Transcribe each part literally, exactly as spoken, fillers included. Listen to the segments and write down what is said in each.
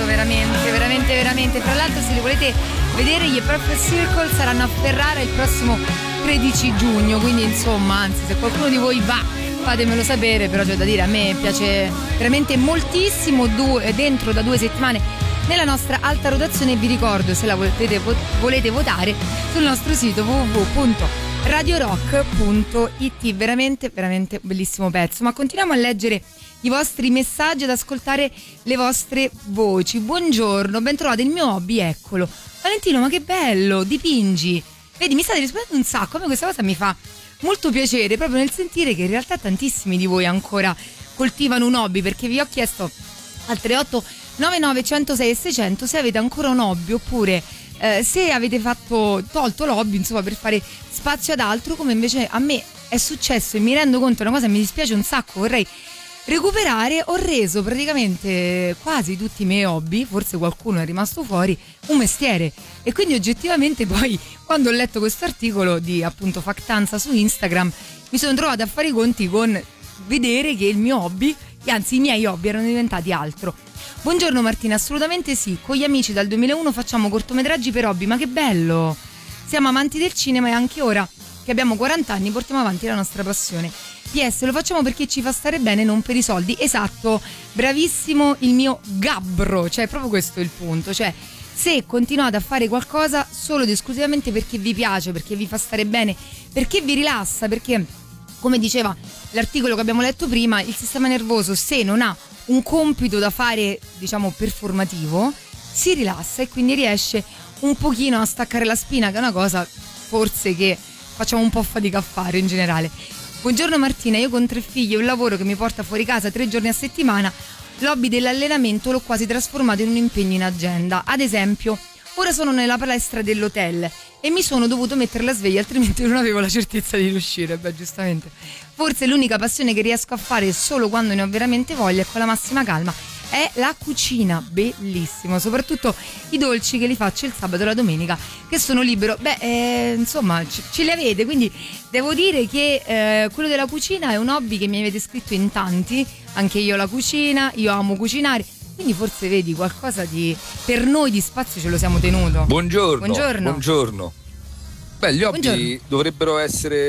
veramente, veramente, veramente. Tra l'altro, se li volete vedere, gli Perfect Circle saranno a Ferrara il prossimo tredici giugno, quindi insomma, anzi, se qualcuno di voi va, fatemelo sapere, però c'è da dire, a me piace veramente moltissimo, due, dentro da due settimane nella nostra alta rotazione. Vi ricordo, se la volete, volete votare, sul nostro sito w w w punto radio rock punto i t. Veramente, veramente bellissimo pezzo. Ma continuiamo a leggere i vostri messaggi, ad ascoltare le vostre voci. Buongiorno, ben trovato, il mio hobby, eccolo. Valentino, ma che bello, dipingi. Vedi, mi state rispondendo un sacco, a me questa cosa mi fa molto piacere, proprio nel sentire che in realtà tantissimi di voi ancora coltivano un hobby, perché vi ho chiesto al tre otto nove nove uno zero sei e seicento se avete ancora un hobby, oppure eh, se avete fatto tolto l'hobby, insomma, per fare spazio ad altro, come invece a me è successo, e mi rendo conto, è una cosa che mi dispiace un sacco, vorrei recuperare. Ho reso praticamente quasi tutti i miei hobby, forse qualcuno è rimasto fuori, un mestiere, e quindi oggettivamente poi, quando ho letto questo articolo di appunto Factanza su Instagram, mi sono trovata a fare i conti con vedere che il mio hobby, anzi i miei hobby, erano diventati altro. Buongiorno Martina, assolutamente sì, con gli amici dal duemilauno facciamo cortometraggi per hobby, ma che bello, siamo amanti del cinema e anche ora che abbiamo quaranta anni portiamo avanti la nostra passione. P S, lo facciamo perché ci fa stare bene, non per i soldi. Esatto, bravissimo il mio gabbro, cioè proprio questo è il punto, cioè se continuate a fare qualcosa solo ed esclusivamente perché vi piace, perché vi fa stare bene, perché vi rilassa, perché, come diceva l'articolo che abbiamo letto prima, il sistema nervoso, se non ha un compito da fare, diciamo, performativo, si rilassa e quindi riesce un pochino a staccare la spina, che è una cosa forse che facciamo un po' fatica a fare in generale. Buongiorno Martina, io con tre figli e un lavoro che mi porta fuori casa tre giorni a settimana, l'hobby dell'allenamento l'ho quasi trasformato in un impegno in agenda. Ad esempio, ora sono nella palestra dell'hotel e mi sono dovuto mettere la sveglia, altrimenti non avevo la certezza di riuscire. Beh, giustamente. Forse l'unica passione che riesco a fare solo quando ne ho veramente voglia e con la massima calma è la cucina. Bellissimo, soprattutto i dolci che li faccio il sabato e la domenica che sono libero. Beh, eh, insomma, c- ce li avete, quindi devo dire che eh, quello della cucina è un hobby che mi avete scritto in tanti. Anche io la cucina, io amo cucinare, quindi forse vedi qualcosa di, per noi di spazio ce lo siamo tenuto. Buongiorno. Buongiorno. Buongiorno. Beh, gli hobby Buongiorno. dovrebbero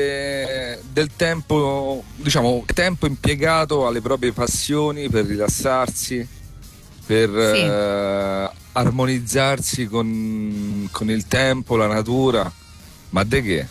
essere del tempo, diciamo, tempo impiegato alle proprie passioni per rilassarsi, per Sì. eh, armonizzarsi con, con il tempo, la natura. Ma de che?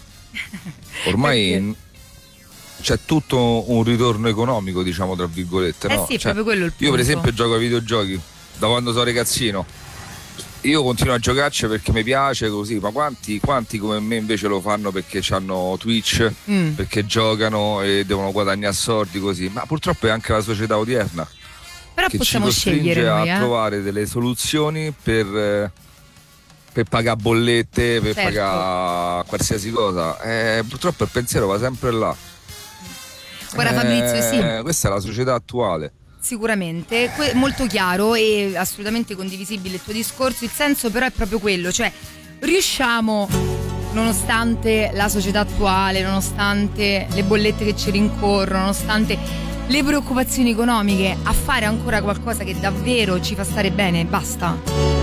Ormai c'è tutto un ritorno economico, diciamo, tra virgolette, Eh no? sì, è Cioè, proprio quello il punto. io per esempio gioco ai videogiochi da quando sono ragazzino. Io continuo a giocarci perché mi piace così, ma quanti, quanti come me invece lo fanno perché hanno Twitch, Mm. perché giocano e devono guadagnare soldi così? Ma purtroppo è anche la società odierna Però che ci possiamo costringe scegliere a noi, eh? trovare delle soluzioni per, eh, per pagare bollette, per Certo. pagare qualsiasi cosa. Eh, purtroppo il pensiero va sempre là. Guarda Fabrizio, sì, Eh, questa è la società attuale. sicuramente, que- molto chiaro e assolutamente condivisibile il tuo discorso. Il senso però è proprio quello, cioè riusciamo, nonostante la società attuale, nonostante le bollette che ci rincorrono, nonostante le preoccupazioni economiche, a fare ancora qualcosa che davvero ci fa stare bene? Basta.